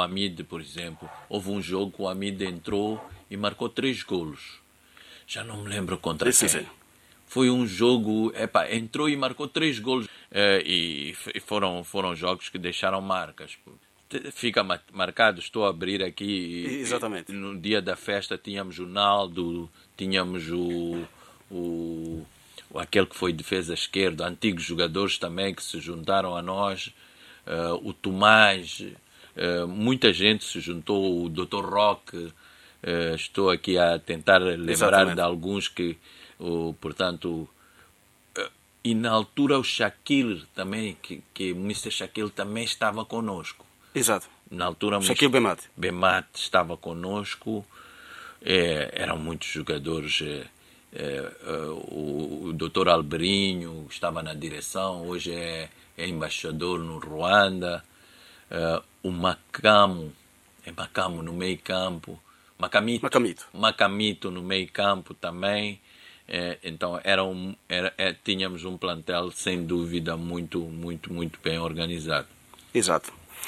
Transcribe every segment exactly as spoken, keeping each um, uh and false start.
Hamid, por exemplo. Houve um jogo que o Hamid entrou e marcou três golos. Já não me lembro contra Sim, quem. sim. Foi um jogo, epá, entrou e marcou três golos. Uh, e f- foram, foram jogos que deixaram marcas. Fica ma- marcado, estou a abrir aqui. E, Exatamente. e no dia da festa tínhamos o Naldo, tínhamos o, o, o aquele que foi defesa esquerda, antigos jogadores também que se juntaram a nós, uh, o Tomás, uh, muita gente se juntou, o doutor Roque. Uh, estou aqui a tentar lembrar Exatamente. de alguns que, o, portanto, uh, e na altura o Shaquille também, que, que o mister Shaquille também estava conosco. Exato. Na altura, Shaquille Benmati. Benmati estava conosco, é, eram muitos jogadores. É, é, o, o doutor Alberinho estava na direção, hoje é, é embaixador no Ruanda. É, o Macamo, é Macamo no meio campo. Macamito, Macamito. Macamito no meio campo também. É, então era um, era, é, tínhamos um plantel sem dúvida muito, muito, muito bem organizado. Exato.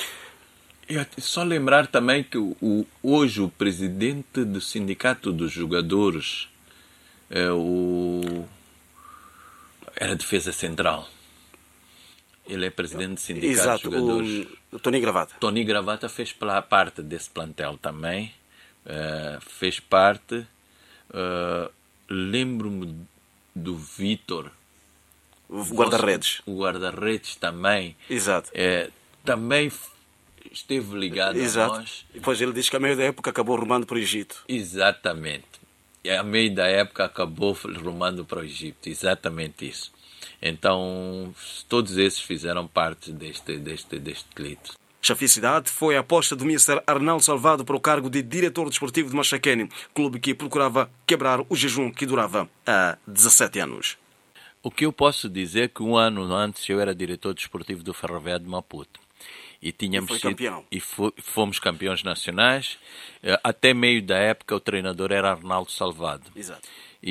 E só lembrar também que o, o, hoje o presidente do Sindicato dos Jogadores é o, era Defesa Central. Ele é presidente do Sindicato Exato. dos Jogadores. O, o Tony Gravata. Tony Gravata fez parte desse plantel também. Uh, fez parte. Uh, lembro-me do Vítor. O guarda-redes. O guarda-redes também. Exato. É, também esteve ligado Exato. a nós. E depois ele diz que a meio da época acabou rumando para o Egito. Exatamente. E a meio da época acabou rumando para o Egito. Exatamente isso. Então, todos esses fizeram parte deste, deste, deste elite. Chafia Cidade foi a aposta do mister Arnaldo Salvado para o cargo de diretor desportivo de Machaquene, clube que procurava quebrar o jejum que durava há dezassete anos. O que eu posso dizer é que um ano antes eu era diretor desportivo do Ferroviário de Maputo. E, tínhamos e foi sido, campeão. E fomos campeões nacionais. Até meio da época o treinador era Arnaldo Salvado. Exato.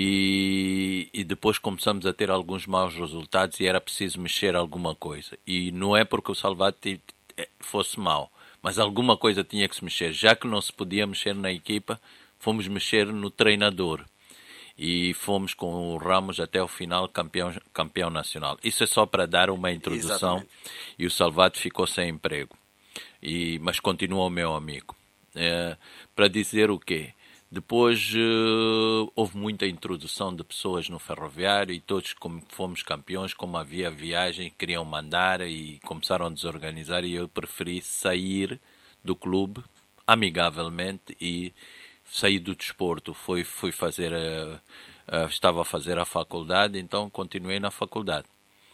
E, e depois começamos a ter alguns maus resultados e era preciso mexer alguma coisa. E não é porque o Salvado fosse mau, mas alguma coisa tinha que se mexer. Já que não se podia mexer na equipa, fomos mexer no treinador. E fomos com o Ramos até o final campeão, campeão nacional. Isso é só para dar uma introdução. Exatamente. E o Salvado ficou sem emprego. E, mas continuou meu amigo. É, para dizer o quê? Depois uh, houve muita introdução de pessoas no ferroviário e todos, como fomos campeões, como havia viagem, queriam mandar e começaram a desorganizar e eu preferi sair do clube amigavelmente e sair do desporto. Fui, fui fazer a, a, estava a fazer a faculdade, então continuei na faculdade.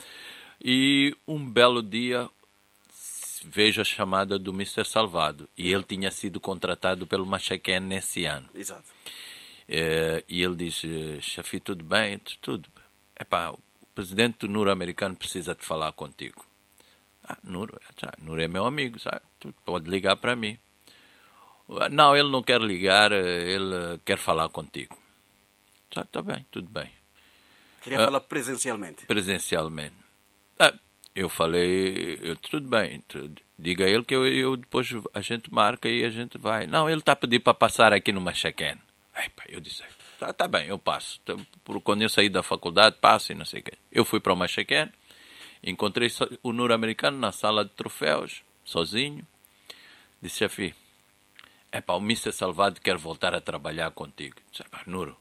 E um belo dia vejo a chamada do mister Salvado e ele tinha sido contratado pelo Machaquén nesse ano. Exato. É, e ele diz: Chafi, tudo bem? Tudo. Epá, o presidente do Nuro-Americano precisa de falar contigo. Ah, Nuro, já, Nuro é meu amigo, sabe? Tu pode ligar para mim. Não, ele não quer ligar, ele quer falar contigo. Já, tá bem, tudo bem. Queria ah, falar presencialmente. Presencialmente. Ah, eu falei, eu, tudo bem, diga a ele que eu, eu depois a gente marca e a gente vai. Não, ele está a pedir para passar aqui no Machaquén. Eu disse, tá, tá bem, eu passo. Quando eu saí da faculdade, passo e não sei o quê. Eu fui para o Machaquén, encontrei o Nuro-Americano na sala de troféus, sozinho. Disse, chefe, é pá, o mister Salvado quer voltar a trabalhar contigo. Disse, pá, Nuro,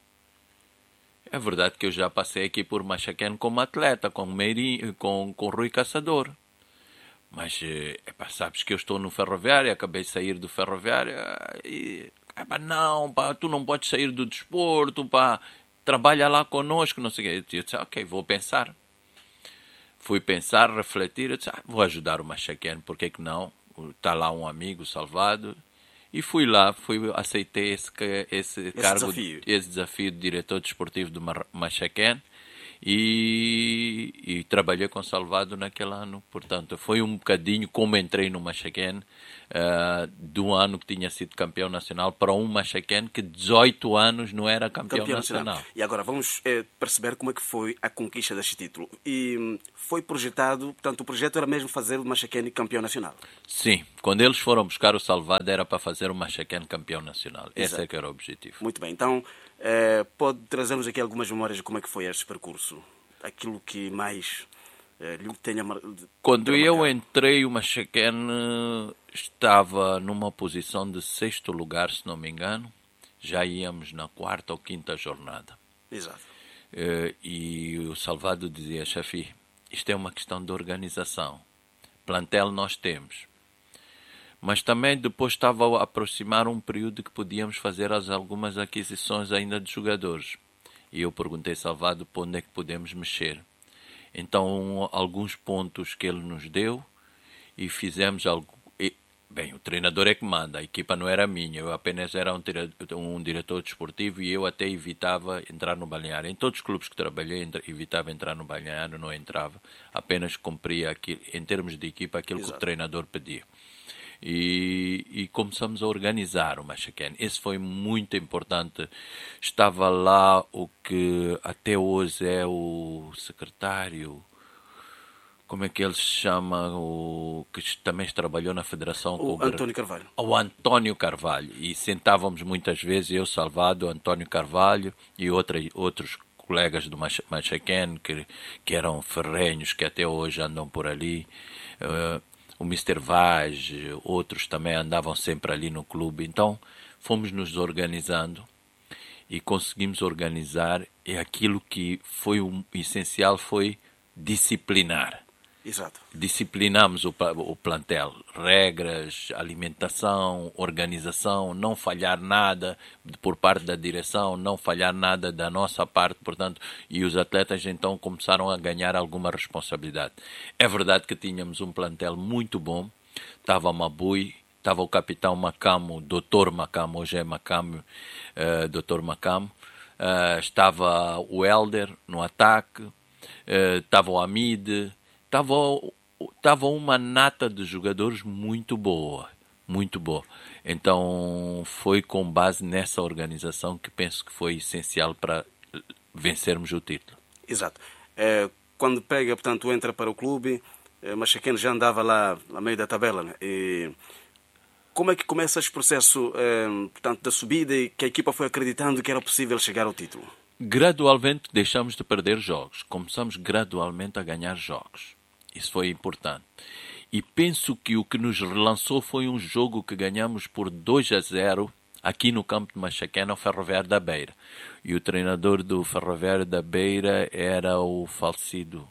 é verdade que eu já passei aqui por Machaquén como atleta, com Meirinho, com, com Rui Caçador. Mas, é pá, sabes que eu estou no ferroviário, acabei de sair do ferroviário e... É pá, não, pá, tu não podes sair do desporto, pá, trabalha lá conosco, não sei o quê. Eu disse, ok, vou pensar. Fui pensar, refletir, eu disse, ah, vou ajudar o Machaquén, por que que não? Está lá um amigo, Salvado. E fui lá, fui, aceitei esse, esse, esse cargo, desafio. esse desafio de diretor desportivo do Machaquén. e, e trabalhei com Salvado naquele ano. Portanto, foi um bocadinho como entrei no Machaquen, uh, do ano que tinha sido campeão nacional para um Machaquen que dezoito anos não era campeão, campeão nacional. nacional. E agora vamos é, perceber como é que foi a conquista deste título. E hum, foi projetado, portanto, o projeto era mesmo fazer o Machaquen campeão nacional. Sim, quando eles foram buscar o Salvado era para fazer o Machaquen campeão nacional. Exato. Esse é que era o objetivo. Muito bem, então é, pode trazer-nos aqui algumas memórias de como é que foi este percurso? Aquilo que mais é, lhe tenha marcado. Quando eu entrei, o Machaquen estava numa posição de sexto lugar, se não me engano. Já íamos na quarta ou quinta jornada. Exato. E o Salvado dizia, chefe, isto é uma questão de organização. Plantel nós temos. Mas também depois estava a aproximar um período que podíamos fazer as, algumas aquisições ainda de jogadores. E eu perguntei, Salvado, para onde é que podemos mexer? Então, alguns pontos que ele nos deu e fizemos algo. E, bem, o treinador é que manda, a equipa não era minha, eu apenas era um, um diretor desportivo e eu até evitava entrar no balneário. Em todos os clubes que trabalhei, evitava entrar no balneário, não entrava, apenas cumpria, aquilo, em termos de equipa, aquilo Exato. Que o treinador pedia. E, e começamos a organizar o Machaquen. Esse foi muito importante. Estava lá o que até hoje é o secretário, como é que ele se chama, o que também trabalhou na Federação. O com António Carvalho. O António Carvalho. E sentávamos muitas vezes, eu, Salvado, António Carvalho e outra, outros colegas do Machaquen que, que eram ferrenhos, que até hoje andam por ali. Uh, o mister Vaz, outros também andavam sempre ali no clube. Então, fomos nos organizando e conseguimos organizar. E aquilo que foi o essencial foi disciplinar. Exato. Disciplinamos o, o plantel. Regras, alimentação, organização, não falhar nada por parte da direção, não falhar nada da nossa parte, portanto, e os atletas então começaram a ganhar alguma responsabilidade. É verdade que tínhamos um plantel muito bom, estava Mabui, estava o capitão Macamo, doutor Macamo, hoje é Macamo, uh, doutor Macamo, uh, estava o Helder no ataque, uh, estava o Amide, estava, estava uma nata de jogadores muito boa, muito boa. Então foi com base nessa organização que penso que foi essencial para vencermos o título. Exato. É, quando pega, portanto, entra para o clube, é, Machaquen já andava lá a meio da tabela, né? E como é que começa este processo, é, portanto, da subida e que a equipa foi acreditando que era possível chegar ao título? Gradualmente deixamos de perder jogos, começamos gradualmente a ganhar jogos. Isso foi importante. E penso que o que nos relançou foi um jogo que ganhamos por dois a zero aqui no campo de Machaquen, ao Ferroviário da Beira. E o treinador do Ferroviário da Beira era o falecido.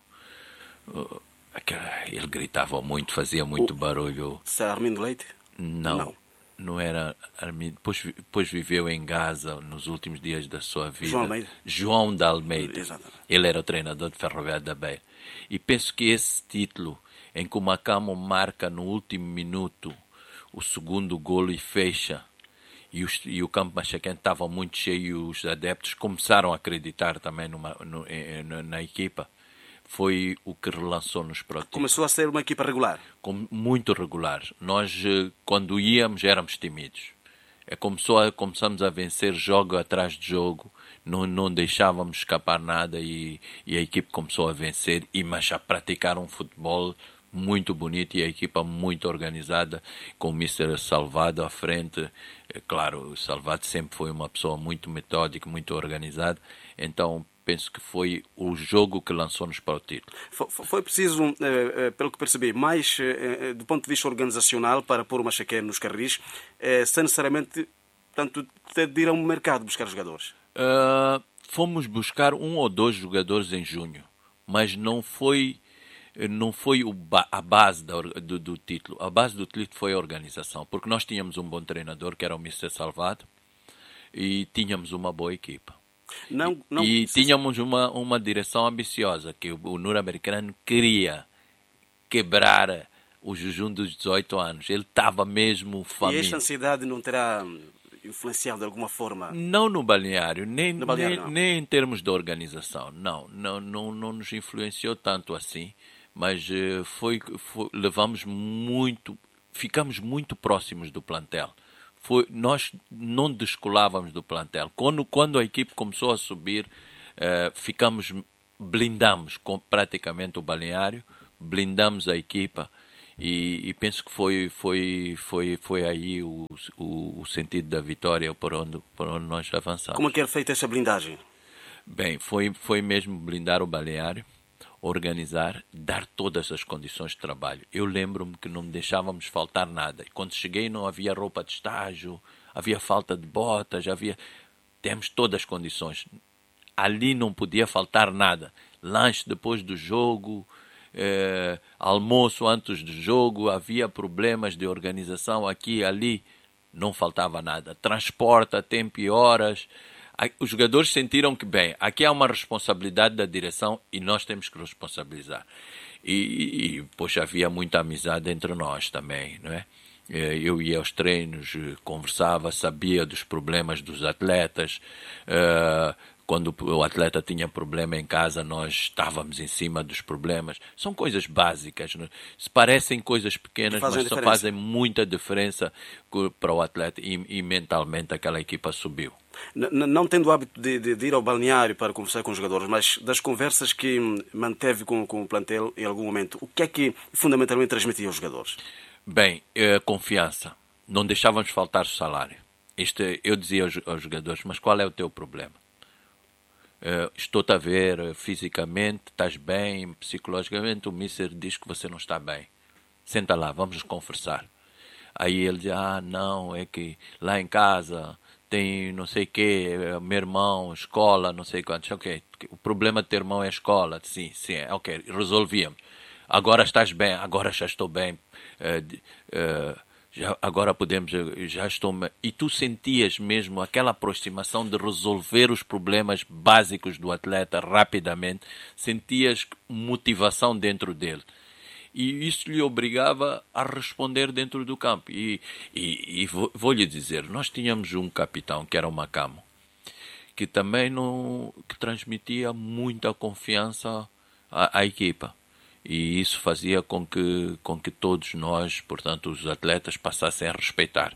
Ele gritava muito, fazia muito o, barulho. Será Armindo Leite? Não, não, não era Armindo. Depois, depois viveu em Gaza nos últimos dias da sua vida. João Almeida. João de Almeida. Exatamente. Ele era o treinador do Ferroviário da Beira. E penso que esse título, em que o Macamo marca no último minuto o segundo golo e fecha, e, os, e o campo Machaquen estava muito cheio e os adeptos começaram a acreditar também numa, no, na, na equipa, foi o que relançou-nos para o título. Começou a ser uma equipa regular? Com, muito regular. Nós, quando íamos, éramos tímidos. É, começou a, começamos a vencer jogo atrás de jogo, não, não deixávamos escapar nada e, e a equipe começou a vencer, e, mas a praticar um futebol muito bonito e a equipa muito organizada, com o mister Salvado à frente. É, claro, o Salvado sempre foi uma pessoa muito metódica, muito organizada, então penso que foi o jogo que lançou-nos para o título. Foi, foi preciso, eh, pelo que percebi, mais eh, do ponto de vista organizacional para pôr o Machaquen nos carris, eh, sem necessariamente, tanto ter de ir a um mercado buscar jogadores. Uh, fomos buscar um ou dois jogadores em junho, mas não foi, não foi o ba- a base da, do, do título. A base do título foi a organização, porque nós tínhamos um bom treinador, que era o mister Salvado, e tínhamos uma boa equipa. Não, não, e se... tínhamos uma, uma direção ambiciosa, que o, o Nur-Americano queria quebrar o jejum dos dezoito anos. Ele estava mesmo faminto. E esta ansiedade não terá influenciado de alguma forma? Não no balneário, nem, No balneário, nem, não. nem em termos de organização. Não, não, não, não nos influenciou tanto assim, mas eh, foi, foi, levamos muito, ficamos muito próximos do plantel. Foi, nós não descolávamos do plantel. Quando, quando a equipe começou a subir, eh, ficamos, blindamos com, praticamente o balneário, blindamos a equipa. E, e penso que foi, foi, foi, foi aí o, o, o sentido da vitória por onde, por onde nós avançamos. Como é que era feita essa blindagem? Bem, foi, foi mesmo blindar o balneário, organizar, dar todas as condições de trabalho. Eu lembro-me que não deixávamos faltar nada. Quando cheguei não havia roupa de estágio, havia falta de botas, havia... Temos todas as condições. Ali não podia faltar nada. Lanche depois do jogo... Eh, almoço antes do jogo, havia problemas de organização aqui e ali, não faltava nada. Transporte a tempo e horas. Os jogadores sentiram que, bem, aqui há uma responsabilidade da direção e nós temos que responsabilizar. E, e pois havia muita amizade entre nós também, não é? Eu ia aos treinos, conversava, sabia dos problemas dos atletas. Uh, Quando o atleta tinha problema em casa, nós estávamos em cima dos problemas. São coisas básicas. Né? Se parecem coisas pequenas, mas só fazem muita diferença para o atleta e, e mentalmente aquela equipa subiu. Não, não tendo o hábito de, de, de ir ao balneário para conversar com os jogadores, mas das conversas que manteve com, com o plantel em algum momento, o que é que fundamentalmente transmitia aos jogadores? Bem, é, confiança. Não deixávamos faltar o salário. Este, eu dizia aos, aos jogadores, mas qual é o teu problema? Uh, estou-te a ver uh, fisicamente, estás bem, psicologicamente o mister diz que você não está bem. Senta lá, vamos conversar. Aí ele diz, ah, não, é que lá em casa tem não sei o quê, meu irmão, escola, não sei quantos. Ok, o problema de ter irmão é a escola. Sim, sim, ok, resolvíamos. Agora estás bem, agora já estou bem. Uh, uh, Já, agora podemos, já estou... E tu sentias mesmo aquela aproximação de resolver os problemas básicos do atleta rapidamente, sentias motivação dentro dele. E isso lhe obrigava a responder dentro do campo. E, e, e vou, vou lhe dizer, nós tínhamos um capitão, que era o Macamo, que também não, que transmitia muita confiança à, à equipa. E isso fazia com que, com que todos nós, portanto, os atletas, passassem a respeitar.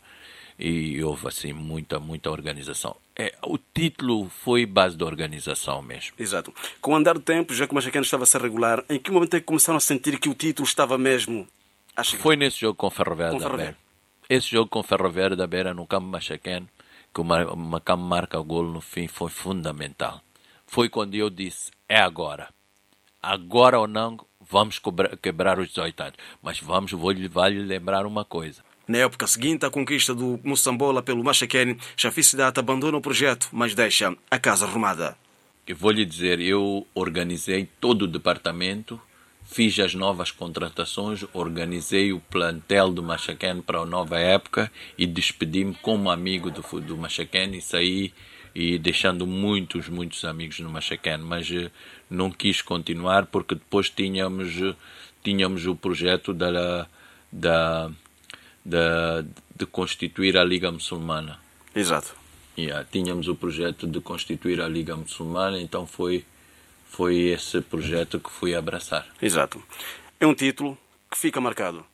E houve, assim, muita, muita organização. É, o título foi base da organização mesmo. Exato. Com o andar do tempo, já que o Machacane estava a ser regular, em que momento é que começaram a sentir que o título estava mesmo a chegar? Foi nesse jogo com o Ferroviário da Ferroviário. Beira. Esse jogo com o Ferroviário da Beira, no campo Machacane, que o Macamo marca o golo no fim, foi fundamental. Foi quando eu disse, é agora. Agora ou não... Vamos cobrar, quebrar os dezoito anos. Mas vamos, vou-lhe vale lembrar uma coisa. Na época seguinte à conquista do Moçambola pelo Machacane, Chafi Cidade abandona o projeto, mas deixa a casa arrumada. Eu vou-lhe dizer, eu organizei todo o departamento, fiz as novas contratações, organizei o plantel do Machacane para a nova época e despedi-me como amigo do, do Machacane e saí e deixando muitos, muitos amigos no Machacane, mas não quis continuar porque depois tínhamos, tínhamos o projeto da, da, da, de constituir a Liga Muçulmana. Exato. Yeah, tínhamos o projeto de constituir a Liga Muçulmana, então foi, foi esse projeto que fui abraçar. Exato. É um título que fica marcado.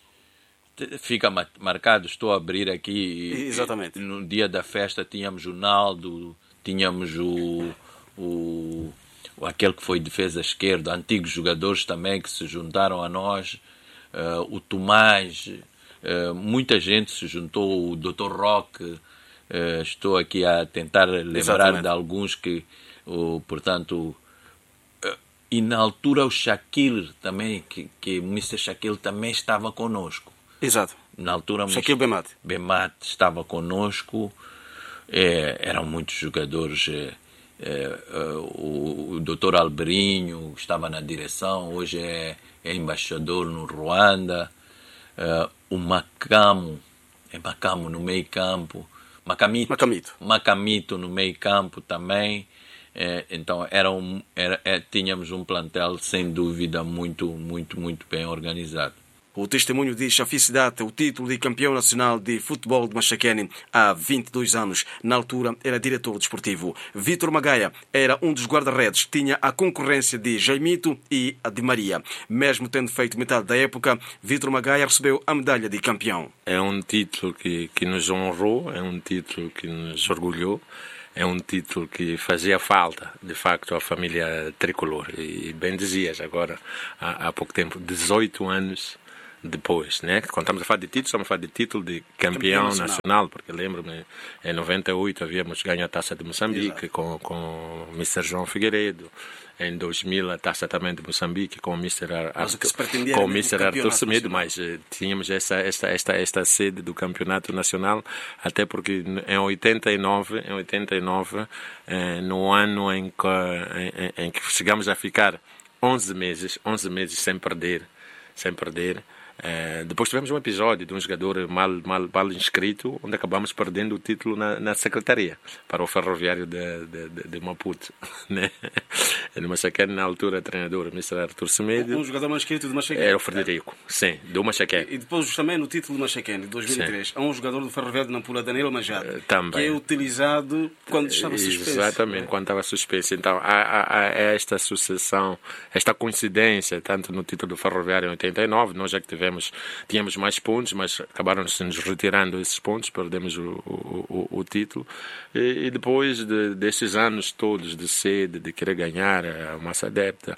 Fica marcado, estou a abrir aqui. Exatamente. E, no dia da festa tínhamos o Naldo, tínhamos o, o, aquele que foi defesa esquerda, antigos jogadores também que se juntaram a nós, uh, o Tomás, uh, muita gente se juntou, o doutor Roque, uh, estou aqui a tentar lembrar Exatamente. De alguns que, uh, portanto... Uh, e na altura o Shaquille também, que, que o mister Shaquille também estava conosco. Exato. Na altura, Shaquille Bemat. Bemat estava conosco, é, eram muitos jogadores. É, é, o, o doutor Alberinho estava na direção, hoje é, é embaixador no Ruanda. É, o Macamo, é Macamo no meio campo. Macamito. Macamito. Macamito no meio campo também. É, então era um, era, é, tínhamos um plantel sem dúvida muito, muito, muito bem organizado. o testemunho de Chafi Siddhartha, o título de campeão nacional de futebol de Machakene há vinte e dois anos. Na altura era diretor desportivo. Vítor Magaia era um dos guarda-redes, tinha a concorrência de Jaimito e a de Maria. Mesmo tendo feito metade da época, Vítor Magaia recebeu a medalha de campeão. É um título que, que nos honrou, é um título que nos orgulhou. É um título que fazia falta, de facto, à família tricolor. E bem dizias, agora, há, há pouco tempo, dezoito anos depois, né? Quando estamos a falar de título, estamos a falar de título de campeão, campeão nacional. nacional, porque lembro-me, em noventa e oito havíamos ganho a Taça de Moçambique com, com o mister João Figueiredo. Em dois mil a Taça também de Moçambique com o mister Ar- Ar- com o mister Arthur Semedo, mas uh, tínhamos essa, esta, esta, esta sede do campeonato nacional, até porque em oitenta e nove, em oitenta e nove uh, no ano em que, em, em que chegamos a ficar onze meses, onze meses sem perder, sem perder. Uh, depois tivemos um episódio de um jogador mal, mal, mal inscrito, onde acabamos perdendo o título na, na secretaria para o ferroviário de, de, de, de Maputo, né? No Machakene, na altura, treinador, o mister Arthur Semedo. Um jogador mais inscrito do Machakene. Era o Frederico, é. Sim, do Machakene. E depois também no título do Machakene, de dois mil e três, sim, há um jogador do ferroviário de Nampula, Daniel Manjado, uh, também, que é utilizado quando estava suspenso. Exatamente, quando estava suspenso. Então, há, há, há esta sucessão, esta coincidência, tanto no título do ferroviário em oitenta e nove, nós já que tivemos tínhamos mais pontos, mas acabaram-se nos retirando esses pontos, perdemos o, o, o, o título. E, e depois de, desses anos todos de sede, de querer ganhar a massa adepta,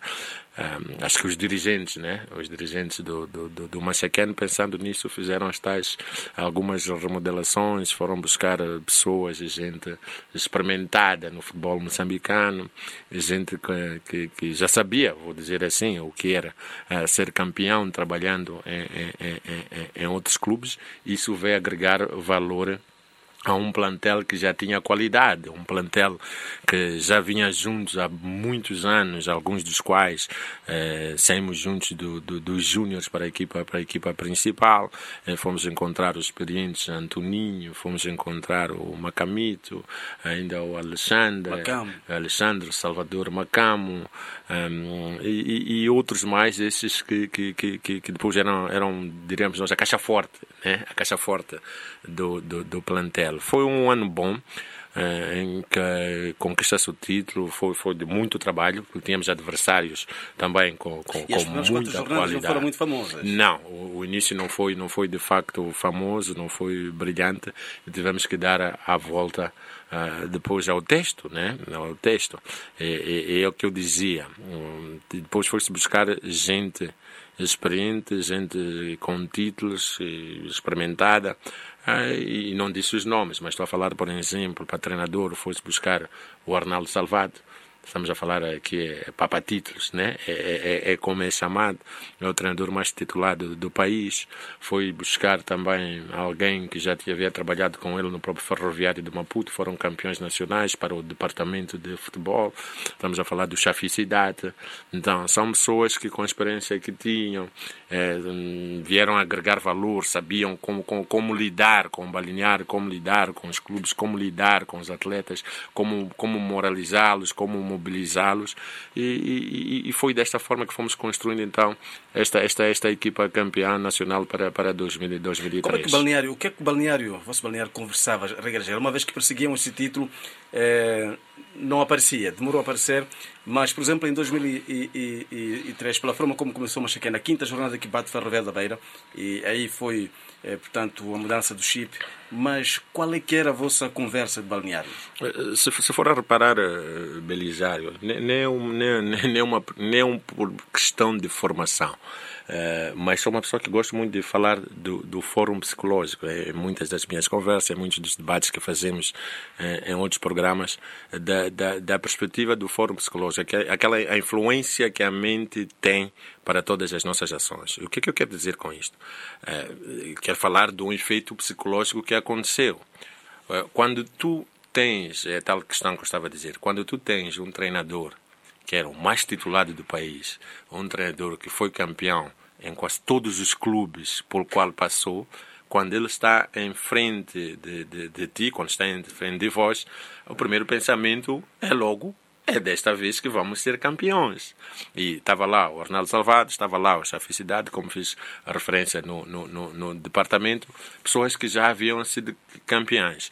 um, acho que os dirigentes, né, os dirigentes do, do, do, do Machakene, pensando nisso, fizeram as tais algumas remodelações, foram buscar pessoas, gente experimentada no futebol moçambicano, gente que, que, que já sabia, vou dizer assim, o que era uh, ser campeão trabalhando em, em, em, em outros clubes. Isso veio agregar valor a um plantel que já tinha qualidade, um plantel que já vinha juntos há muitos anos, alguns dos quais eh, saímos juntos do, do, dos júniores para a equipa, para a equipa principal. Eh, fomos encontrar os experientes Antoninho, fomos encontrar o Macamito, ainda o Alexandre, Macamo. Alexandre Salvador Macamo, um, e, e outros mais, esses que, que, que, que depois eram, eram, diríamos nós, a caixa forte, né? A caixa forte do, do, do plantel. Foi um ano bom, uh, em que conquistasse o título, foi, foi de muito trabalho, porque tínhamos adversários também com, com, e as com muita qualidade. Não foram muito famosas. Não, o, o início não foi, não foi de facto famoso, não foi brilhante, e tivemos que dar a, a volta uh, depois ao texto, né? Ao texto. E, e, é o que eu dizia. Um, depois foi-se buscar gente experiente, gente com títulos, experimentada. Ah, e não disse os nomes, mas estou a falar, por exemplo, para treinador, foi-se buscar o Arnaldo Salvado. Estamos a falar aqui, é Papa Títulos, né? É, é, é como é chamado, é o treinador mais titulado do, do país. Foi buscar também alguém que já havia trabalhado com ele no próprio ferroviário de Maputo, foram campeões nacionais para o departamento de futebol. Estamos a falar do Chafi Siddhartha. Então, são pessoas que com a experiência que tinham, é, vieram agregar valor, sabiam como, como, como lidar com o balneário, como lidar com os clubes, como lidar com os atletas, como, como moralizá-los, como mobilizá-los, e, e, e foi desta forma que fomos construindo então esta, esta, esta equipa campeã nacional para, para dois mil e três. Como é que o balneário, o que é que o balneário, o vosso balneário conversava, regra geral, uma vez que perseguiam esse título, eh, não aparecia, demorou a aparecer, mas, por exemplo, em dois mil e três, pela forma como começou o Machakene, na quinta jornada que bate Ferroviário da Beira, e aí foi, eh, portanto, a mudança do chip, mas qual é que era a vossa conversa de balneário? Se, se for a reparar, Belisário, nem, nem, nem, nem, uma, nem um por questão de formação, Uh, mas sou uma pessoa que gosto muito de falar do, do fórum psicológico. É, muitas das minhas conversas, é, muitos dos debates que fazemos é, em outros programas, da, da, da perspectiva do fórum psicológico, que é aquela a influência que a mente tem para todas as nossas ações. O que é que eu quero dizer com isto? Uh, quero falar de um efeito psicológico que aconteceu. Uh, quando tu tens, é tal questão que eu estava a dizer, quando tu tens um treinador que era o mais titulado do país, um treinador que foi campeão em quase todos os clubes por qual passou, quando ele está em frente de, de, de ti, quando está em frente de vós, o primeiro pensamento é logo é desta vez que vamos ser campeões. E estava lá o Arnaldo Salvado, estava lá o Chefe de Cidade, como fiz a referência no, no, no, no departamento, pessoas que já haviam sido campeãs.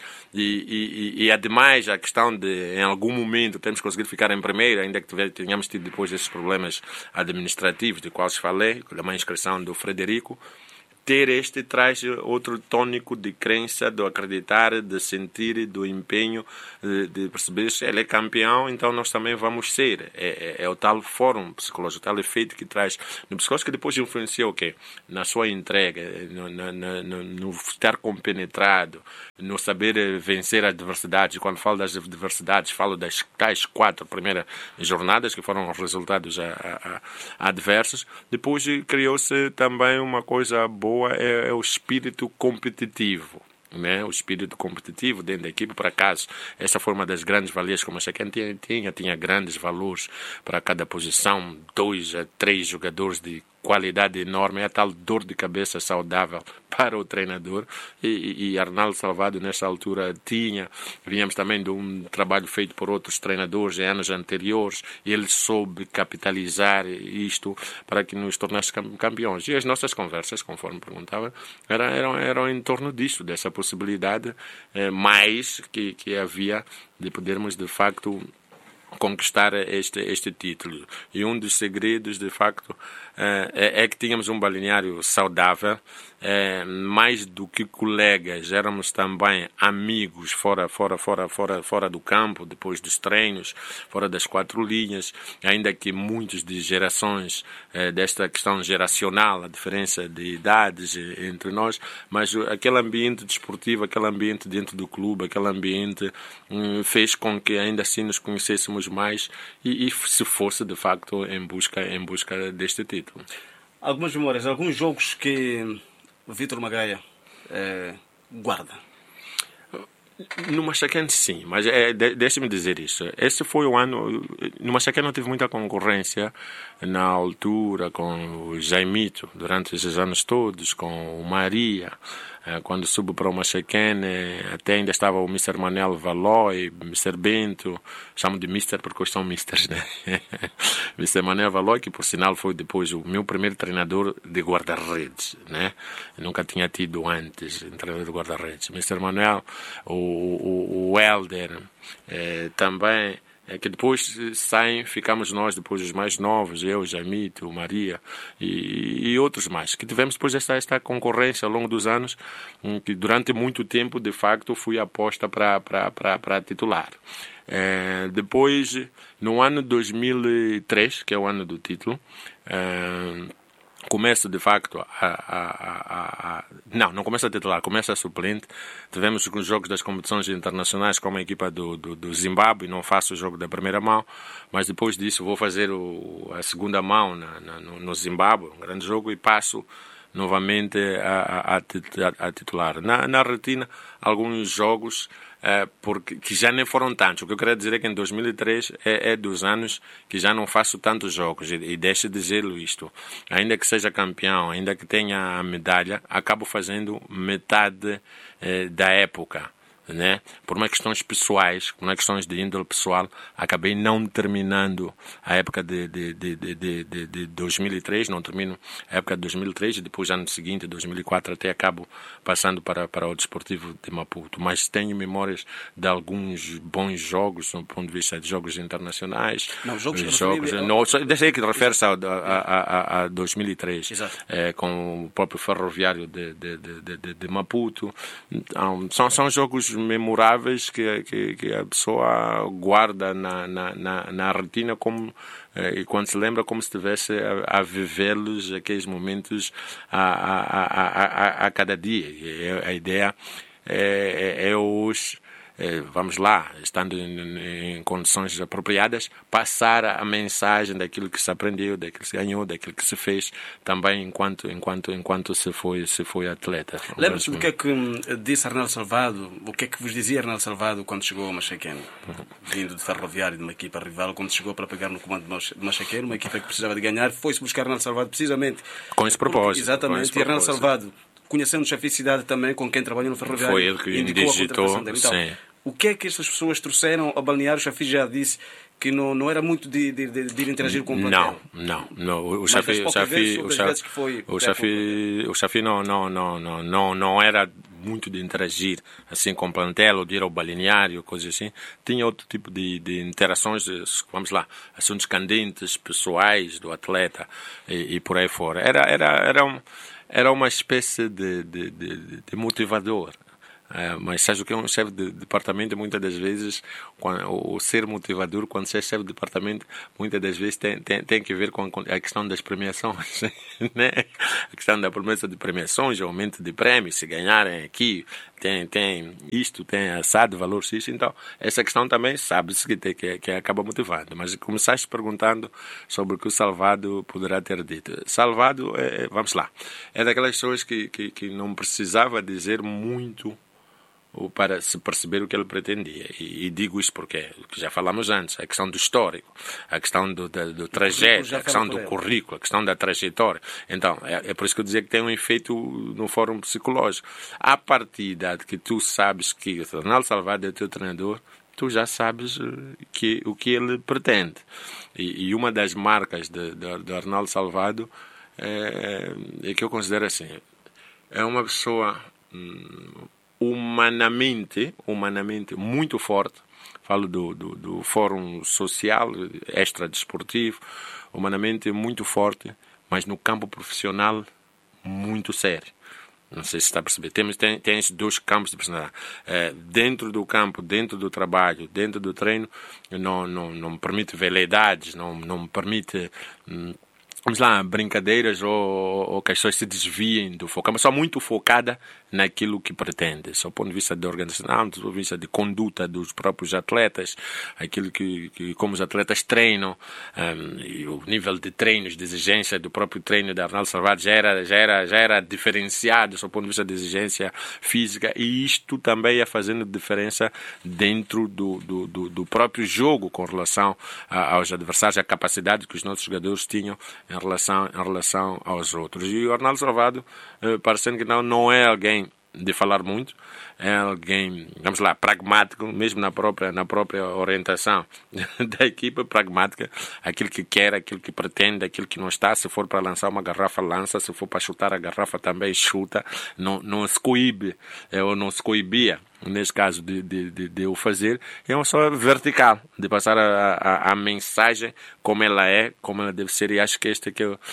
E, e, e ademais a questão de, em algum momento, termos conseguido ficar em primeiro, ainda que tenhamos tido depois esses problemas administrativos de quais falei, com a má inscrição do Frederico, ter este traz outro tônico de crença, de acreditar, de sentir, do empenho, de, de perceber se ele é campeão, então nós também vamos ser. É, é, é o tal fórum psicológico, o tal efeito que traz no psicológico, que depois influencia o quê? Na sua entrega, no, no, no, no estar compenetrado, no saber vencer as adversidades. Quando falo das adversidades, falo das tais quatro primeiras jornadas, que foram resultados a, a, a adversos. Depois criou-se também uma coisa boa, É, é o espírito competitivo, né? O espírito competitivo dentro da equipe. Por acaso, essa foi uma das grandes valias como a Chequem tinha, tinha, tinha grandes valores para cada posição, dois a três jogadores de qualidade enorme, é a tal dor de cabeça saudável para o treinador, e, e Arnaldo Salvado nessa altura tinha, víamos também de um trabalho feito por outros treinadores em anos anteriores, e ele soube capitalizar isto para que nos tornasse campeões. E as nossas conversas, conforme perguntava, eram, eram, eram em torno disto, dessa possibilidade eh, mais que, que havia de podermos de facto conquistar este, este título. E um dos segredos, de facto, é, é que tínhamos um balneário saudável, é, mais do que colegas, éramos também amigos fora, fora, fora, fora, fora do campo, depois dos treinos, fora das quatro linhas, ainda que muitos de gerações, é, desta questão geracional, a diferença de idades entre nós, mas aquele ambiente desportivo, aquele ambiente dentro do clube, aquele ambiente hum, fez com que ainda assim nos conhecêssemos mais e, e se fosse de facto em busca, em busca deste título. Algumas memórias, alguns jogos que o Vítor Magaia eh, guarda. No Machaquén sim, mas é, de, deixe-me dizer isso. Esse foi o ano... No Machaquén não tive muita concorrência na altura com o Jaimito, durante esses anos todos, com o Maria. Quando subo para o Machaquén, até ainda estava o mister Manuel Valoy, mister Bento, chamo de mister porque hoje são misters, né? mister Manuel Valoy, que por sinal foi depois o meu primeiro treinador de guarda-redes, né? Eu nunca tinha tido antes um treinador de guarda-redes. mister Manuel, o, o, o Helder, eh, também... É que depois saem, ficamos nós, depois os mais novos, eu, Jamito, o Maria e, e outros mais, que tivemos depois esta, esta concorrência ao longo dos anos, que durante muito tempo, de facto, fui aposta para titular. É, depois, no ano dois mil e três, que é o ano do título, é, começo de facto a, a, a, a... Não, não começa a titular, começa a suplente. Tivemos os jogos das competições internacionais com a equipa do, do, do Zimbábue, não faço o jogo da primeira mão, mas depois disso vou fazer o, a segunda mão na, na, no, no Zimbábue, um grande jogo, e passo novamente a, a, a, a titular. Na, na retina, alguns jogos é, porque, que já nem foram tantos. O que eu quero dizer é que em dois mil e três é, é dos anos que já não faço tantos jogos. E, e deixe de dizer isto. Ainda que seja campeão, ainda que tenha a medalha, acabo fazendo metade é, da época. Né? Por umas questões pessoais, por umas questões de índole pessoal, acabei não terminando a época de, de, de, de, de, de dois mil e três, não termino a época de dois mil e três e depois ano seguinte, dois mil e quatro, até acabo passando para, para o Desportivo de Maputo. Mas tenho memórias de alguns bons jogos, do ponto de vista de jogos internacionais. Não, jogos, jogos não, deixa aí que refere-se a, a, a, a dois mil e três, é, com o próprio Ferroviário de, de, de, de, de Maputo. Então, são, são jogos memoráveis que, que, que a pessoa guarda na, na, na, na retina como, eh, e quando se lembra como se estivesse a, a vivê-los, aqueles momentos a, a, a, a, a cada dia. E a ideia é, é, é os... vamos lá, estando em, em condições apropriadas, passar a mensagem daquilo que se aprendeu, daquilo que se ganhou, daquilo que se fez, também enquanto, enquanto, enquanto se foi, se foi atleta. Lembra-se do que é que disse Arnaldo Salvado, o que é que vos dizia Arnaldo Salvado quando chegou a Machaquén, vindo de Ferroviário, de uma equipa rival, quando chegou para pegar no comando de Machaquén, uma equipa que precisava de ganhar, foi-se buscar Arnaldo Salvado precisamente com esse propósito. Exatamente, esse e Arnaldo Salvado, conhecendo o chefe de cidade também, com quem trabalhou no Ferroviário, foi ele que indicou digitou, a contratação dele. Então, o que é que estas pessoas trouxeram ao balneário? O Chafi já disse que não, não era muito de, de, de, de interagir com o plantel. Não, não, não. O Mas Chafi, das o poucas Chafi, vezes, o das Chafi, vezes que foi o perto Chafi, o Chafi não, não, não, não, não, não era muito de interagir assim com o plantel, ou de ir ao balneário, coisas assim. Tinha outro tipo de, de interações, vamos lá, assuntos candentes, pessoais do atleta e, e por aí fora. Era, era, era, um, era uma espécie de, de, de, de motivador. É, mas sabes o que é um chefe de departamento? Muitas das vezes, quando, o ser motivador, quando você é chefe de departamento, muitas das vezes tem, tem, tem que ver com a questão das premiações, né? A questão da promessa de premiações, aumento de prêmios, se ganharem aqui, tem, tem isto, tem assado, valor X. Então, essa questão também sabe-se que, tem, que, que acaba motivando. Mas começaste perguntando sobre o que o Salvado poderá ter dito. Salvado, é, vamos lá, é daquelas pessoas que, que, que não precisava dizer muito para se perceber o que ele pretendia. E, e digo isso porque, já falamos antes, a questão do histórico, a questão do, do, do trajeto, a questão do currículo, a questão da trajetória. Então, é, é por isso que eu dizia que tem um efeito no fórum psicológico. A partir de que tu sabes que o Arnaldo Salvado é teu treinador, tu já sabes que, o que ele pretende. E, e uma das marcas de, de, de Arnaldo Salvado é, é que eu considero assim, é uma pessoa hum, humanamente, humanamente muito forte. Falo do, do, do fórum social, extra-desportivo, humanamente muito forte, mas no campo profissional muito sério. Não sei se está a perceber. Temos, tem, tem esses dois campos de personalidade. É, dentro do campo, dentro do trabalho, dentro do treino, não, não, não me permite veleidades, não, não me permite... Hum, vamos lá, brincadeiras ou, ou que as pessoas se desviem do foco, mas só muito focada naquilo que pretende, só do ponto de vista de organização, do ponto de vista de conduta dos próprios atletas, aquilo que, que como os atletas treinam, um, e o nível de treinos, de exigência do próprio treino da Arnaldo Salvado já era, já era, já era diferenciado, do ponto de vista de exigência física, e isto também ia fazendo diferença dentro do, do, do, do próprio jogo com relação a, aos adversários, a capacidade que os nossos jogadores tinham em relação, em relação aos outros. E o Arnaldo Salvado, eh, parecendo que não, não é alguém de falar muito, é alguém, vamos lá, pragmático, mesmo na própria, na própria orientação da equipa, pragmática, aquilo que quer, aquilo que pretende, aquilo que não está. Se for para lançar uma garrafa, lança. Se for para chutar a garrafa, também chuta. Não, não se coíbe, ou não se coibia, nesse caso, de, de, de, de o fazer. É uma pessoa vertical, de passar a, a, a mensagem como ela é, como ela deve ser, e acho que este é, que é o,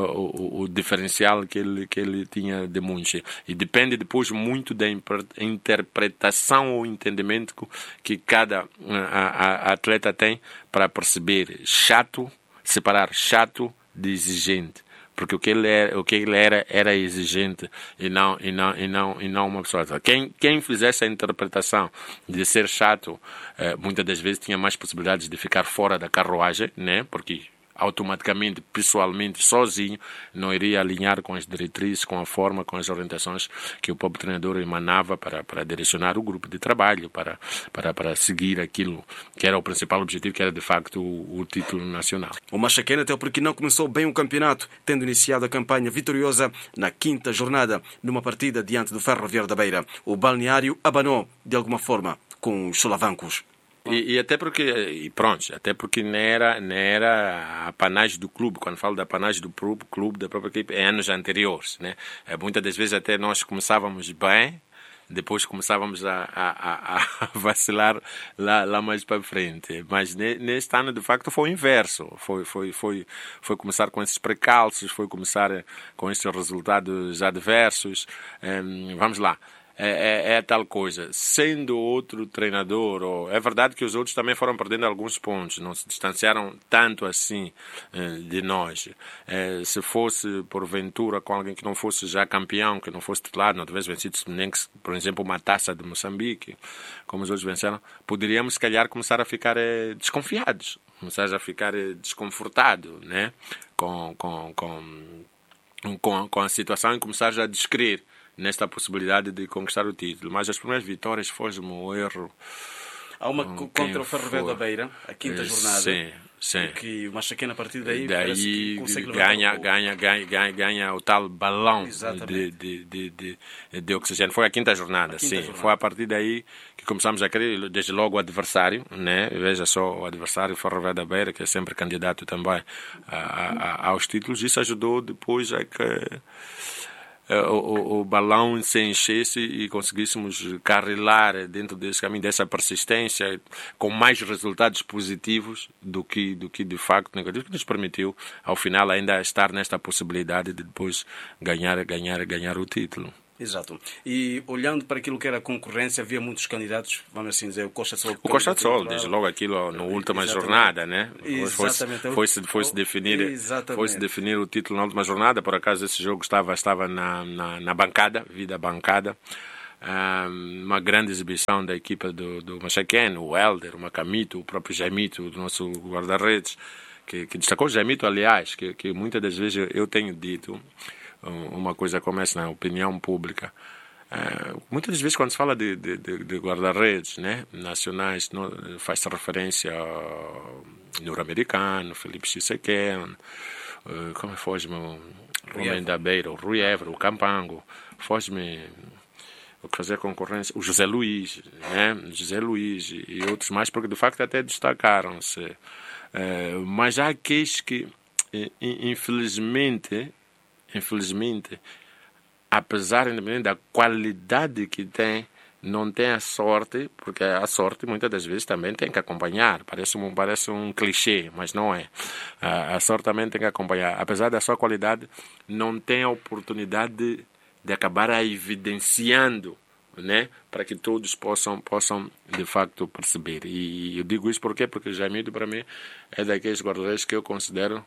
o, o diferencial que ele, que ele tinha de Munchi. E depende depois muito da interpretação ou entendimento que cada a, a atleta tem para perceber chato, separar chato de exigente. Porque o que ele era, o que ele era, era exigente e não, e não, e não, e não uma pessoa. Quem, quem fizesse a interpretação de ser chato, eh, muitas das vezes tinha mais possibilidades de ficar fora da carruagem, né? Porque automaticamente, pessoalmente, sozinho, não iria alinhar com as diretrizes, com a forma, com as orientações que o próprio treinador emanava para, para direcionar o grupo de trabalho, para, para, para seguir aquilo que era o principal objetivo, que era de facto o, o título nacional. O Machaquena, até porque não começou bem o campeonato, tendo iniciado a campanha vitoriosa na quinta jornada, numa partida diante do Ferroviário da Beira. O balneário abanou, de alguma forma, com os solavancos. E, e até porque, e pronto, até porque não era, não era a panagem do clube. Quando falo da panagem do clube, da própria equipe, em anos anteriores, né? Muitas das vezes até nós começávamos bem, depois começávamos a, a, a vacilar lá, lá mais para frente. Mas neste ano, de facto, foi o inverso. Foi, foi, foi, foi começar com esses precalços, foi começar com esses resultados adversos. Um, vamos lá. É, é, é tal coisa. Sendo outro treinador, ou, é verdade que os outros também foram perdendo alguns pontos, não se distanciaram tanto assim eh, de nós. Eh, se fosse, porventura, com alguém que não fosse já campeão, que não fosse titular, não tivesse vencido nem que, por exemplo, uma taça de Moçambique, como os outros venceram, poderíamos, se calhar, começar a ficar eh, desconfiados, começar a ficar eh, desconfortados, né? com, com, com, com, com a situação e começar já a descrer nesta possibilidade de conquistar o título. Mas as primeiras vitórias foram um erro Há uma com contra o Ferroviário da Beira, a quinta jornada. Sim, sim. Que o Machaquena, a partir daí, daí consegue ganha, ganha, ganha, ganha, ganha o tal balão de, de, de, de, de oxigênio. Foi a quinta jornada, a quinta sim. Jornada. Foi a partir daí que começamos a querer, desde logo, o adversário, né? Veja só, o adversário, o Ferroviário da Beira, que é sempre candidato também a, a, aos títulos. Isso ajudou depois a que O, o, o balão se enchesse e conseguíssemos carrilar dentro desse caminho, dessa persistência, com mais resultados positivos do que, do que de facto negativos, que nos permitiu, ao final, ainda estar nesta possibilidade de depois ganhar, ganhar, ganhar o título. Exato. E olhando para aquilo que era a concorrência, havia muitos candidatos, vamos assim dizer, o Costa de Sol. O Costa de Sol, desde logo aquilo na última Exatamente. jornada, né? Foi-se foi-se foi-se definir, foi-se definir o título na última jornada. Por acaso esse jogo estava, estava na, na, na bancada, vida bancada. Um, uma grande exibição da equipa do, do Machaquena, o Helder, o Macamito, o próprio Jaimito, o nosso guarda-redes, que, que destacou o Jaimito, aliás, que, que muitas das vezes eu tenho dito uma coisa como essa na opinião pública. Uh, muitas das vezes quando se fala de, de, de guarda-redes, né, nacionais, não, faz-se referência ao nor-americano, Felipe Chisequén, uh, como foge-me o Homem da Beira, o Rui Évora, o Campango, foge-me o que fazer concorrência, o José Luiz, né, José Luiz e, e outros mais, porque de facto até destacaram-se. Uh, mas há aqueles que, infelizmente, Infelizmente, apesar da qualidade que tem, não tem a sorte, porque a sorte muitas das vezes também tem que acompanhar. Parece um, parece um clichê, mas não é. A sorte também tem que acompanhar. Apesar da sua qualidade, não tem a oportunidade de, de acabar a evidenciando, né, para que todos possam, possam de facto perceber. E eu digo isso por quê? Porque o Jaimito, para mim, é daqueles guarda-redes que eu considero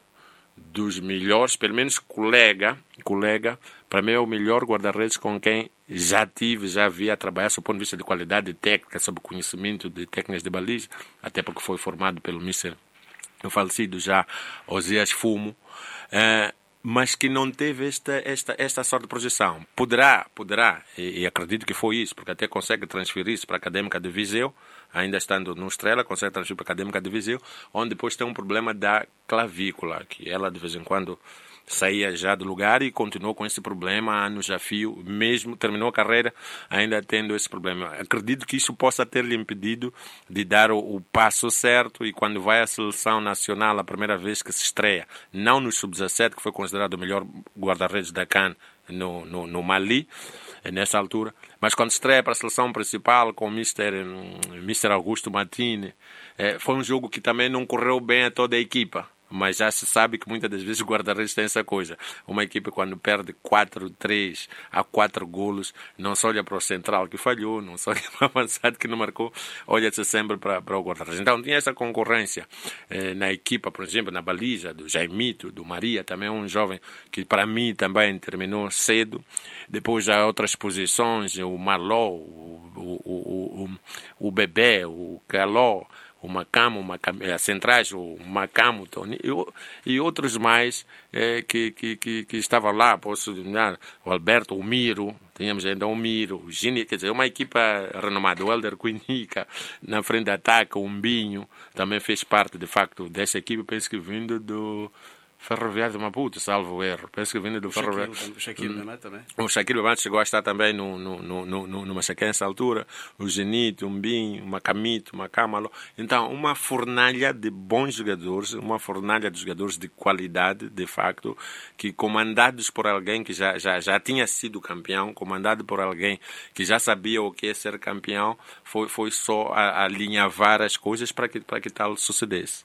dos melhores, pelo menos colega, colega, para mim é o melhor guarda-redes com quem já tive, já vi a trabalhar, do ponto de vista de qualidade técnica, sobre conhecimento de técnicas de baliza, até porque foi formado pelo mister, o falecido já, Osias Fumo, uh, mas que não teve esta, esta, esta sorte de projeção. Poderá, poderá, e, e acredito que foi isso, porque até consegue transferir isso para a Académica de Viseu, ainda estando no Estrela, consegue transferir para a Académica de Viseu, onde depois tem um problema da clavícula, que ela de vez em quando saía já do lugar e continuou com esse problema anos a fio, mesmo terminou a carreira ainda tendo esse problema. Acredito que isso possa ter-lhe impedido de dar o, o passo certo e quando vai à seleção nacional, a primeira vez que se estreia, não no sub dezassete, que foi considerado o melhor guarda-redes da CAN no, no, no Mali, nessa altura, mas quando se estreia para a seleção principal com o mister, mister Augusto Martini, eh, foi um jogo que também não correu bem a toda a equipa. Mas já se sabe que muitas das vezes o guarda-redes tem essa coisa. Uma equipe quando perde quatro três a quatro golos, não se olha para o central que falhou, não se olha para o avançado que não marcou, olha-se sempre para, para o guarda-redes. Então tinha essa concorrência eh, na equipa, por exemplo, na baliza do Jaimito, do Maria, também um jovem que para mim também terminou cedo. Depois há outras posições, o Marló, o, o, o, o, o Bebé, o Caló, o Macamo, as centrais, o Macamo, Tony, e, e outros mais é, que, que, que, que estavam lá, posso dizer, o Alberto, o Miro, tínhamos ainda o Miro, o Gini, quer dizer, uma equipa renomada, o Helder Quinica, na frente de ataque, o Umbinho, também fez parte, de facto, dessa equipe, penso que vindo do Ferroviário de Maputo, salvo erro. Penso que vindo do o Ferroviário. Shaquille, o Shaquille hum. também. O Shaquille Bemat chegou a estar também no, no, no, no, no Machaquena nessa altura. O Genito, o Mbinho, o Macamito, o Macamalo. Então, uma fornalha de bons jogadores, uma fornalha de jogadores de qualidade, de facto, que comandados por alguém que já, já, já tinha sido campeão, comandado por alguém que já sabia o que é ser campeão, foi, foi só a, a alinhavar as coisas para que, para que tal sucedesse.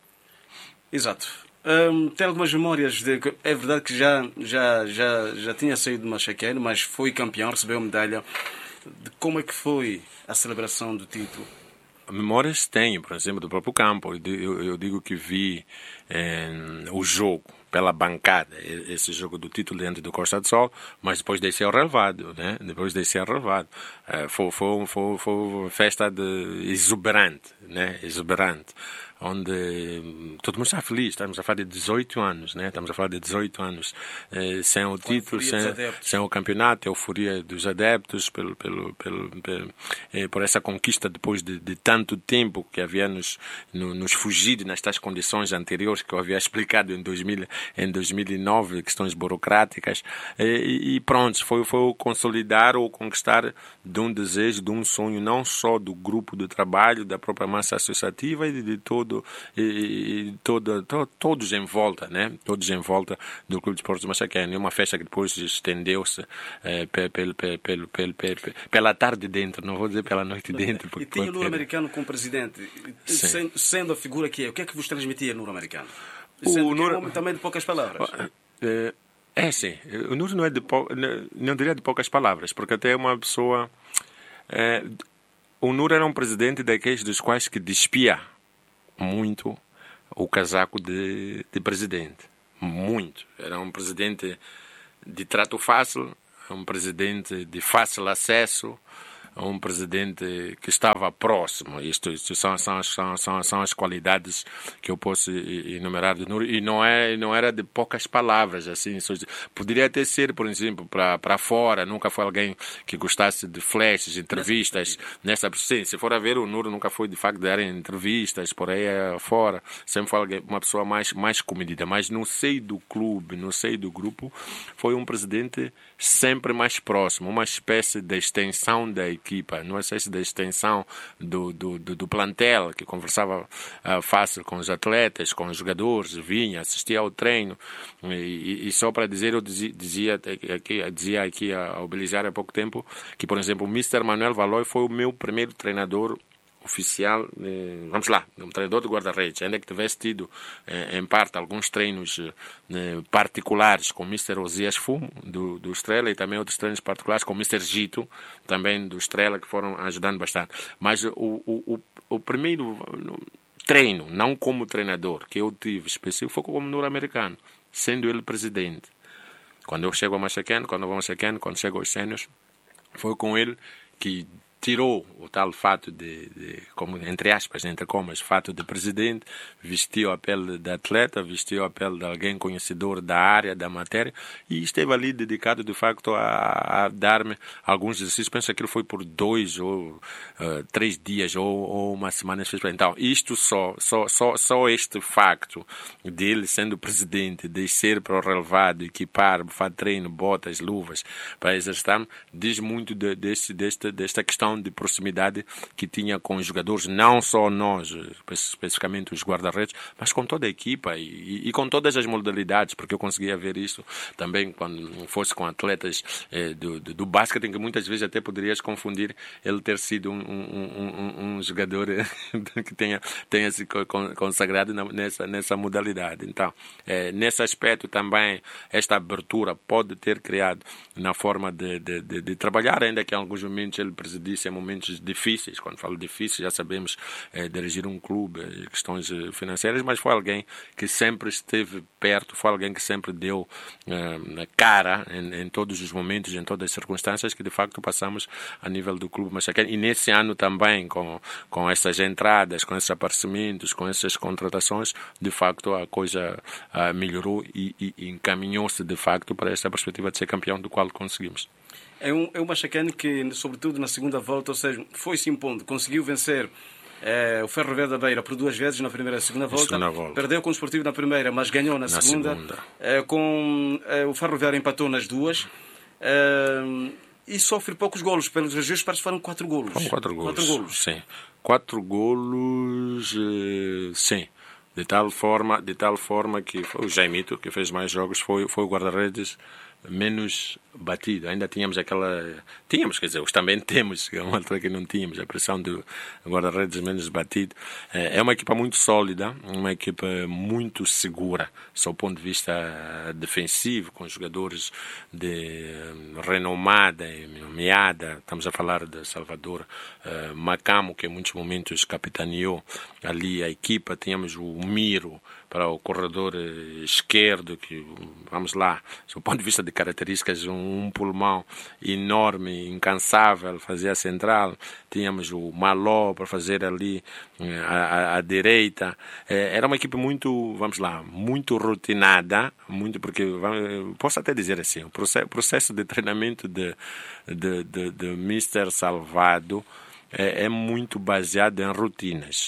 Exato. Um, tem algumas memórias de que é verdade que já, já, já, já tinha saído do Machaquena, mas foi campeão, recebeu a medalha. De como é que foi a celebração do título? Memórias tenho, por exemplo, do próprio campo. Eu, eu digo que vi eh, o jogo pela bancada esse jogo do título dentro do Costa do Sol, mas depois desceu relevado, né? Depois desceu relevado. Uh, foi, foi, foi, foi uma festa de exuberante, né? Exuberante. Onde todo mundo está feliz, estamos a falar de dezoito anos, né? Estamos a falar de dezoito anos, eh, sem o título, sem, sem o campeonato, a euforia dos adeptos, pelo, pelo, pelo, pelo, eh, por essa conquista depois de, de tanto tempo que havia nos, no, nos fugido nestas condições anteriores que eu havia explicado em, dois mil, em dois mil e nove, questões burocráticas, eh, e, e pronto, foi, foi o consolidar ou conquistar de um desejo, de um sonho, não só do grupo de trabalho, da própria massa associativa e de, de todo E, e todo, to, todos em volta, né? Todos em volta do Clube de Esportes Machaquene. Uma festa que depois estendeu-se eh, pe, pe, pe, pe, pe, pe, pe, pela tarde dentro, não vou dizer pela noite dentro. E tinha o Nuro-Americano como presidente, sendo, sendo a figura que é, o que é que vos transmitia o Nuro-Americano? Sendo o Nuro... que é um homem também de poucas palavras. É, é sim, o Nuro não é de pou... não diria de poucas palavras, porque até é uma pessoa... É, o Nuro era um presidente daqueles dos quais que despia muito o casaco de, de presidente. Muito. Era um presidente de trato fácil, um presidente de fácil acesso, um presidente que estava próximo. Isto, isto são, são, são, são, são as qualidades que eu posso enumerar de Nuro. E não, é, não era de poucas palavras. Assim, poderia até ser, por exemplo, para fora. Nunca foi alguém que gostasse de flashes, entrevistas. Nessa, sim, se for a ver, o Nuro nunca foi, de facto, de dar entrevistas por aí fora. Sempre foi alguém, uma pessoa mais, mais comedida. Mas no seio do clube, no seio do grupo, foi um presidente sempre mais próximo. Uma espécie de extensão da equipa, não sei se da extensão do, do, do, do plantel, que conversava uh, fácil com os atletas, com os jogadores, vinha, assistia ao treino, e, e só para dizer, eu dizia, dizia aqui, dizia aqui ao Belisário há pouco tempo, que, por exemplo, o mister Manuel Valois foi o meu primeiro treinador oficial, eh, vamos lá, um treinador de guarda-redes, ainda que tivesse tido, eh, em parte, alguns treinos eh, particulares com o mister Osias Fumo, do, do Estrela, e também outros treinos particulares com o mister Gito, também do Estrela, que foram ajudando bastante. Mas o, o, o, o primeiro treino, não como treinador, que eu tive específico, foi como Nuro-Americano, sendo ele presidente. Quando eu chego a Machaquene, quando eu vou a Machaquene, quando chego aos séniores, foi com ele que tirou o tal fato de, de, como, entre aspas, entre comas, fato de presidente, vestiu a pele de atleta, vestiu a pele de alguém conhecedor da área, da matéria, e esteve ali dedicado, de facto, a, a dar-me alguns exercícios. Penso que aquilo foi por dois ou uh, três dias ou, ou uma semana. Então, isto só, só, só, só este facto dele sendo presidente, descer para o relevado, equipar, fazer treino, botas, luvas, para exercitar, diz muito de, deste, desta, desta questão de proximidade que tinha com os jogadores, não só nós, especificamente os guarda-redes, mas com toda a equipa e, e com todas as modalidades, porque eu conseguia ver isso também quando fosse com atletas eh, do, do, do basquete, em que muitas vezes até poderias confundir ele ter sido um, um, um, um jogador que tenha, tenha se consagrado nessa, nessa modalidade. Então, eh, nesse aspecto também, esta abertura pode ter criado na forma de, de, de, de trabalhar, ainda que em alguns momentos ele presidisse em momentos difíceis. Quando falo difíceis, já sabemos é, dirigir um clube, é, questões financeiras, mas foi alguém que sempre esteve perto, foi alguém que sempre deu é, cara em, em todos os momentos, em todas as circunstâncias que de facto passamos a nível do clube Machaquene. E nesse ano também, com, com essas entradas, com esses aparecimentos, com essas contratações, de facto a coisa a, melhorou e, e, e encaminhou-se de facto para essa perspectiva de ser campeão, do qual conseguimos. É um, é um Machaquene que, sobretudo na segunda volta, ou seja, foi se impondo, conseguiu vencer é, o Ferroviário da Beira por duas vezes na primeira e segunda volta, segunda volta. Perdeu com o Sportivo na primeira, mas ganhou na, na segunda, segunda. É, com é, o Ferroviário empatou nas duas, é, e sofre poucos golos, pelos registros parece que foram quatro golos. Foram quatro golos, quatro golos. Sim. Quatro golos, eh, sim. De tal forma, de tal forma que foi o Jaimito, que fez mais jogos, foi, foi o guarda-redes menos batido. Ainda tínhamos aquela... Tínhamos, quer dizer, os também temos, que é uma altura que não tínhamos, a pressão do guarda-redes menos batido. É uma equipa muito sólida, uma equipa muito segura, sob o ponto de vista defensivo, com jogadores de renomada e nomeada. Estamos a falar de Salvador uh, Macamo, que em muitos momentos capitaneou ali a equipa. Tínhamos o Miro para o corredor esquerdo, que, vamos lá, do ponto de vista de características, um, um pulmão enorme, incansável, fazia a central. Tínhamos o Maló para fazer ali a, a, a direita. Era uma equipe muito, vamos lá, muito rotinada, muito, porque, posso até dizer assim, o processo, processo de treinamento de, de, de, de mister Salvado É, é muito baseado em rotinas.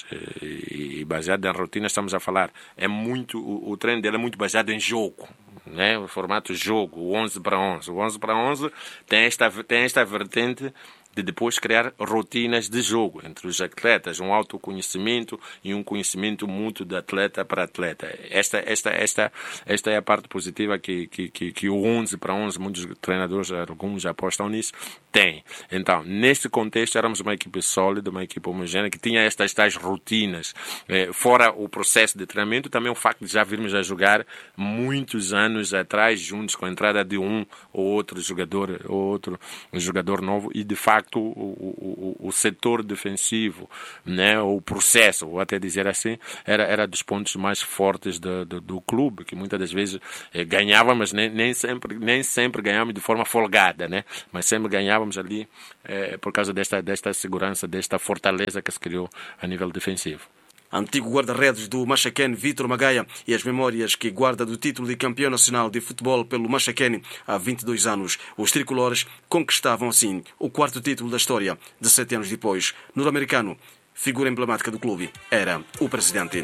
E baseado em rotinas, estamos a falar, é muito, o, o treino dele é muito baseado em jogo, né? O formato jogo, o onze para onze. O onze para onze tem esta, tem esta vertente de depois criar rotinas de jogo entre os atletas, um autoconhecimento e um conhecimento mútuo de atleta para atleta. Esta, esta, esta, esta é a parte positiva que, que, que, que o onze para onze, muitos treinadores, alguns apostam nisso, tem. Então, neste contexto, éramos uma equipe sólida, uma equipe homogénea, que tinha estas tais rotinas. Eh, fora o processo de treinamento, também o facto de já virmos a jogar muitos anos atrás, juntos, com a entrada de um ou outro jogador, ou outro jogador novo, e de facto O, o, o, o setor defensivo, né, o processo, vou até dizer assim, era, era dos pontos mais fortes do, do, do clube, que muitas das vezes eh, ganhávamos, nem, nem, sempre, nem sempre ganhávamos de forma folgada, né, mas sempre ganhávamos ali eh, por causa desta, desta segurança, desta fortaleza que se criou a nível defensivo. Antigo guarda-redes do Machaquene, Vítor Magaia, e as memórias que guarda do título de campeão nacional de futebol pelo Machaquene há vinte e dois anos. Os tricolores conquistavam assim o quarto título da história, dezessete anos depois. Nord-americano, figura emblemática do clube, era o presidente.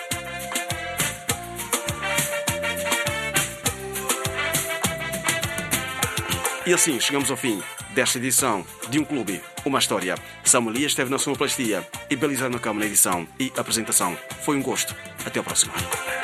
E assim chegamos ao fim desta edição de Um Clube, Uma História. Samuel Elias esteve na sonoplastia e Belizar Macamo na edição e apresentação. Foi um gosto. Até a próxima.